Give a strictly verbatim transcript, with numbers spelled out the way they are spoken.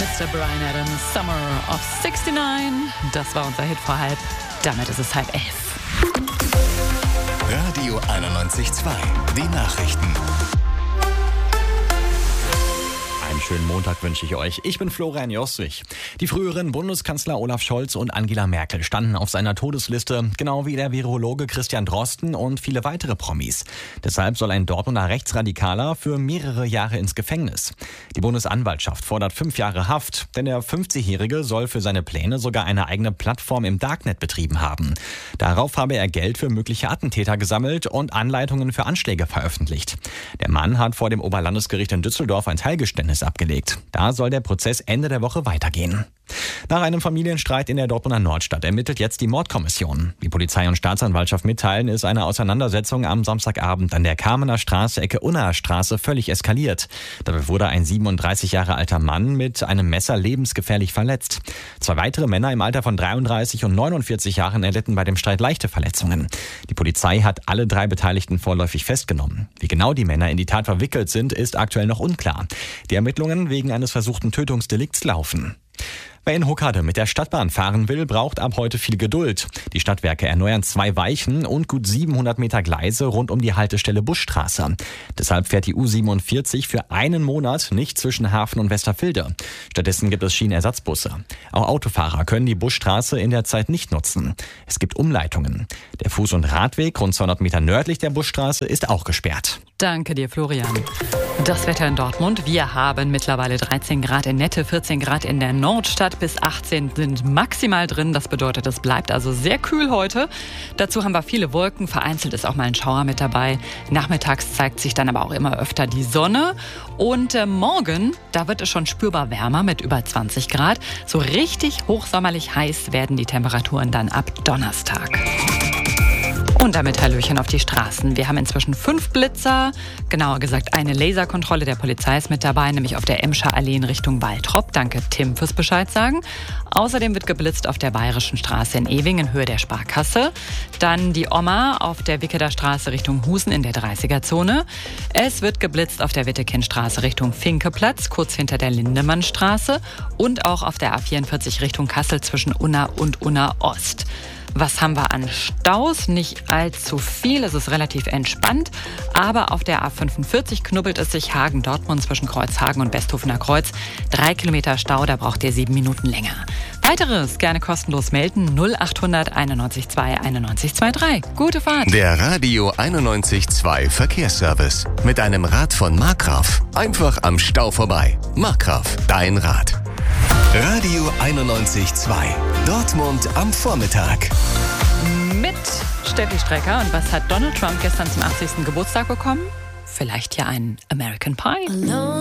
Mister Bryan Adams, Summer of neunundsechzig. Das war unser Hit vor halb. Damit ist es halb elf. Radio einundneunzig Komma zwei. Die Nachrichten. Einen schönen Montag wünsche ich euch. Ich bin Florian Joswig. Die früheren Bundeskanzler Olaf Scholz und Angela Merkel standen auf seiner Todesliste, genau wie der Virologe Christian Drosten und viele weitere Promis. Deshalb soll ein Dortmunder Rechtsradikaler für mehrere Jahre ins Gefängnis. Die Bundesanwaltschaft fordert fünf Jahre Haft, denn der fünfzigjährige soll für seine Pläne sogar eine eigene Plattform im Darknet betrieben haben. Darauf habe er Geld für mögliche Attentäter gesammelt und Anleitungen für Anschläge veröffentlicht. Der Mann hat vor dem Oberlandesgericht in Düsseldorf ein Teilgeständnis abgelegt. Da soll der Prozess Ende der Woche weitergehen. Nach einem Familienstreit in der Dortmunder Nordstadt ermittelt jetzt die Mordkommission. Wie Polizei und Staatsanwaltschaft mitteilen, ist eine Auseinandersetzung am Samstagabend an der Kamener Straße, Ecke Unnaer Straße, völlig eskaliert. Dabei wurde ein siebenunddreißig Jahre alter Mann mit einem Messer lebensgefährlich verletzt. Zwei weitere Männer im Alter von dreiunddreißig und neunundvierzig Jahren erlitten bei dem Streit leichte Verletzungen. Die Polizei hat alle drei Beteiligten vorläufig festgenommen. Wie genau die Männer in die Tat verwickelt sind, ist aktuell noch unklar. Die Ermittlungen wegen eines versuchten Tötungsdelikts laufen. Wer in Hokkaido mit der Stadtbahn fahren will, braucht ab heute viel Geduld. Die Stadtwerke erneuern zwei Weichen und gut siebenhundert Meter Gleise rund um die Haltestelle Buschstraße. Deshalb fährt die U siebenundvierzig für einen Monat nicht zwischen Hafen und Westerfilde. Stattdessen gibt es Schienenersatzbusse. Auch Autofahrer können die Buschstraße in der Zeit nicht nutzen. Es gibt Umleitungen. Der Fuß- und Radweg rund zweihundert Meter nördlich der Buschstraße ist auch gesperrt. Danke dir, Florian. Das Wetter in Dortmund. Wir haben mittlerweile dreizehn Grad in Nette, vierzehn Grad in der Nordstadt, bis achtzehn sind maximal drin. Das bedeutet, es bleibt also sehr kühl heute. Dazu haben wir viele Wolken, vereinzelt ist auch mal ein Schauer mit dabei. Nachmittags zeigt sich dann aber auch immer öfter die Sonne. Und äh, morgen, da wird es schon spürbar wärmer mit über zwanzig Grad. So richtig hochsommerlich heiß werden die Temperaturen dann ab Donnerstag. Und damit Hallöchen auf die Straßen. Wir haben inzwischen fünf Blitzer, genauer gesagt eine Laserkontrolle der Polizei ist mit dabei, nämlich auf der Emscher Allee in Richtung Waltrop. Danke Tim fürs Bescheid sagen. Außerdem wird geblitzt auf der Bayerischen Straße in Ewing in Höhe der Sparkasse. Dann die Oma auf der Wicketer Straße Richtung Husen in der dreißiger-Zone. Es wird geblitzt auf der Wittekindstraße Richtung Finkeplatz, kurz hinter der Lindemannstraße. Und auch auf der A vierundvierzig Richtung Kassel zwischen Unna und Unna Ost. Was haben wir an Staus? Nicht allzu viel, es ist relativ entspannt. Aber auf der A fünfundvierzig knubbelt es sich Hagen-Dortmund zwischen Kreuzhagen und Besthofener Kreuz. Drei Kilometer Stau, da braucht ihr sieben Minuten länger. Weiteres gerne kostenlos melden. null achthundert einundneunzig zwei einundneunzig drei. Gute Fahrt. Der Radio einundneunzig Komma zwei Verkehrsservice. Mit einem Rad von Markgraf. Einfach am Stau vorbei. Markgraf, dein Rad. Radio einundneunzig Komma zwei. Dortmund am Vormittag. Mit Steffi Strecker. Und was hat Donald Trump gestern zum achtzigsten Geburtstag bekommen? Vielleicht ja einen American Pie.